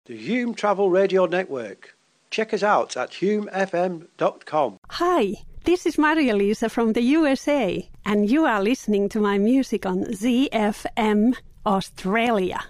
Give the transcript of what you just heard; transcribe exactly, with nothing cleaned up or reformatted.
The Hume Travel Radio Network. Check us out at hume f m dot com. Hi, this is Maria-Lisa from the U S A, and you are listening to my music on Z F M Australia.